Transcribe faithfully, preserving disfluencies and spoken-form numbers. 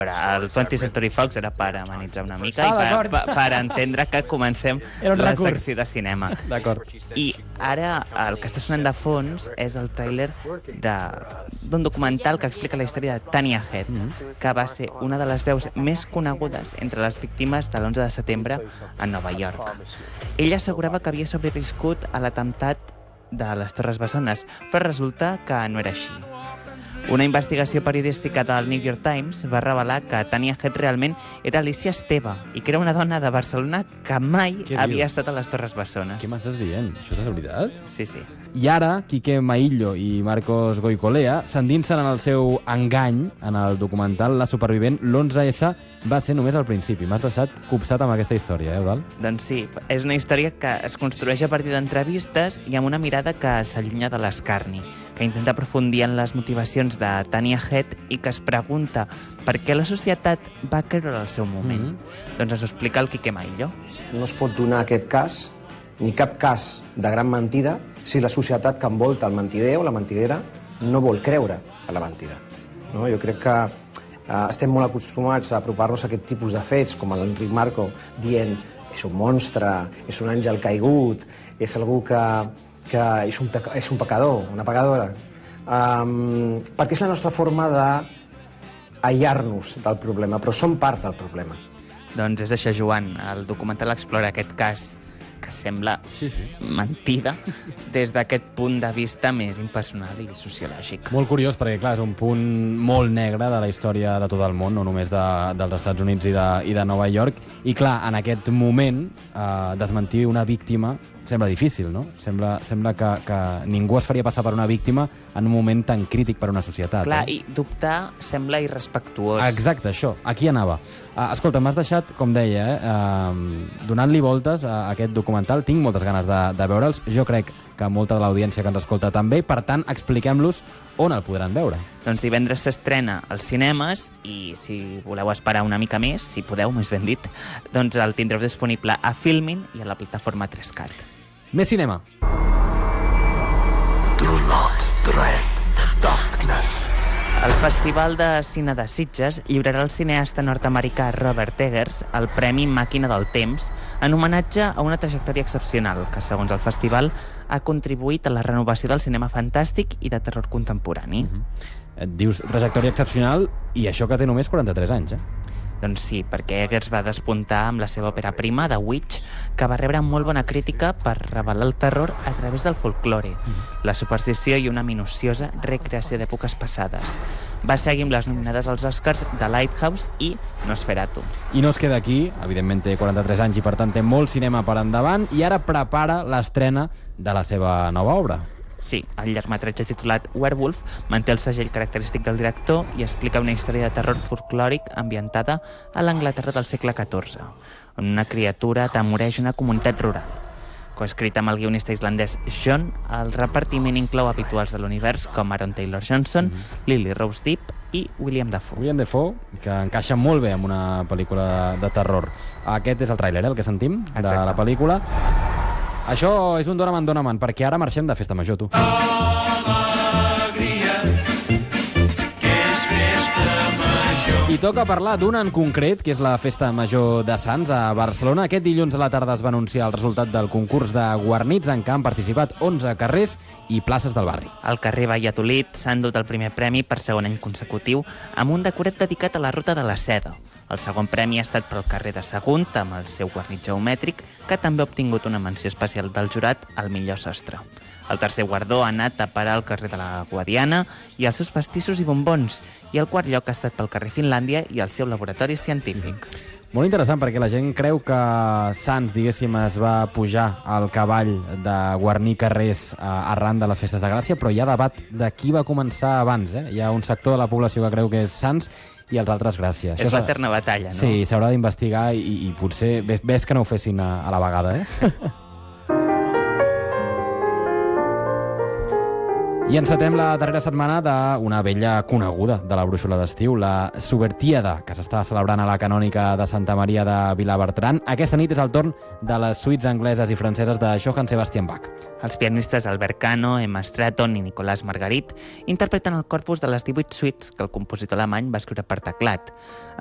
El twentieth Century Fox era per amenitzar una mica Ah, i per, d'acord. per, per entendre que comencem Era un la recurs. secció de cinema. D'acord. I ara el que està sonant de fons és el tràiler d'un documental que explica la història de Tanya Head, que va ser una de les veus més conegudes entre les víctimes de l'onze de setembre a Nova York. Ella assegurava que havia sobreviscut a l'atemptat de les Torres Bessones, però resulta que no era així. Una investigació periodística del New York Times va revelar que Tanya Head realment era Alicia Esteve i que era una dona de Barcelona que mai Què havia dius? estat a les Torres Bessones. Què m'estàs dient? Això és de veritat? Sí, sí. I ara, Quique Maillo i Marcos Goicolea s'endinsen en el seu engany en el documental La supervivent. l'onze essa va ser només al principi. M'has deixat copsat amb aquesta història, eh, Eudald? Doncs sí, és una història que es construeix a partir d'entrevistes i amb una mirada que s'allunya de l'escarni, que intenta aprofundir en les motivacions de Tanya Head i que es pregunta per què la societat va creure al seu moment. Mm-hmm. Doncs ens ho explica el Quique Maillo. No es pot donar aquest cas, ni cap cas de gran mentida, si la societat que envolta el mentider o la mentidera no vol creure a la mentida. No? Jo crec que eh, estem molt acostumats a apropar-nos a aquest tipus de fets, com l'Enric Marco dient és un monstre, és un àngel caigut, és algú que, que és, un peca, és un pecador, una pecadora. Um, perquè és la nostra forma d'aïllar-nos del problema, però som part del problema. Doncs és això, Joan. El documental explora aquest cas que sembla Sí, sí. mentida des d'aquest punt de vista més impersonal i sociològic. Molt curiós, perquè, clar, és un punt molt negre de la història de tot el món, no només de, dels Estats Units i de, i de Nova York. I, clar, en aquest moment, eh, desmentir una víctima sembla difícil, no? Sembla, sembla que, que ningú es faria passar per una víctima en un moment tan crític per una societat. Clar, eh? i dubtar sembla irrespectuós. Exacte, això. Aquí anava. Uh, escolta, m'has deixat, com deia, eh, uh, donant-li voltes a aquest documental. Tinc moltes ganes de, de veure'ls. Jo crec que molta de l'audiència que ens escolta també. Per tant, expliquem-los on el podran veure. Doncs divendres s'estrena als cinemes i si voleu esperar una mica més, si podeu, més ben dit, doncs el tindreu disponible a Filmin i a la plataforma tres cat. Més cinema. Do not dread the darkness. El Festival de Cine de Sitges lliurarà al cineasta nord-americà Robert Eggers el Premi Màquina del Temps en homenatge a una trajectòria excepcional que, segons el festival, ha contribuït a la renovació del cinema fantàstic i de terror contemporani. Mm-hmm. Et dius trajectòria excepcional i això que té només quaranta-tres anys, eh? Doncs sí, perquè Eggers va despuntar amb la seva òpera prima, The Witch, que va rebre molt bona crítica per revelar el terror a través del folklore, la superstició i una minuciosa recreació d'èpoques passades. Va seguir amb les nominades als Oscars de Lighthouse i Nosferatu. I no es queda aquí, evidentment té quaranta-tres anys i per tant té molt cinema per endavant, i ara prepara l'estrena de la seva nova obra. Sí, el llargmetratge titulat Werewolf manté el segell característic del director i explica una història de terror folclòric ambientada a l'Anglaterra del segle catorze, on una criatura atemoreix una comunitat rural. Coescrita amb el guionista islandès John, el repartiment inclou habituals de l'univers com Aaron Taylor Johnson, mm-hmm. Lily Rose Depp i William Dafoe. William Dafoe, que encaixa molt bé amb una pel·lícula de terror. Aquest és el tràiler, eh, el que sentim, de Exacte. la pel·lícula. Això és un Donaman Donaman, perquè ara marxem de festa major, tu. Alegria, que és festa major. I toca parlar d'una en concret, que és la festa major de Sants a Barcelona. Aquest dilluns a la tarda es va anunciar el resultat del concurs de guarnits en què han participat onze carrers i places del barri. Al carrer Valladolid s'ha endut el primer premi per segon any consecutiu amb un decorat dedicat a la Ruta de la Seda. El segon premi ha estat pel carrer de Sagunt, amb el seu guarnit geomètric, que també ha obtingut una menció especial del jurat al millor sostre. El tercer guardó ha anat a parar al carrer de la Guadiana i els seus pastissos i bombons, i el quart lloc ha estat pel carrer Finlàndia i el seu laboratori científic. Molt interessant, perquè la gent creu que Sants, diguéssim, es va pujar al cavall de guarnir carrers eh, arran de les festes de Gràcia, però hi ha debat de qui va començar abans. Eh? Hi ha un sector de la població que creu que és Sants i els altres Gràcia. És l'eterna batalla, no? Sí, s'haurà d'investigar i, i potser ves, ves que no ho fessin a, a la vegada, eh? I encetem la darrera setmana d'una vella coneguda de la brúixola d'estiu, la Subertíada, que s'està celebrant a la Canònica de Santa Maria de Vilabertran. Aquesta nit és el torn de les suites angleses i franceses de Johann Sebastian Bach. Els pianistes Albert Cano, Emma Stratton i Nicolas Margarit interpreten el corpus de les divuit suites que el compositor alemany va escriure per teclat.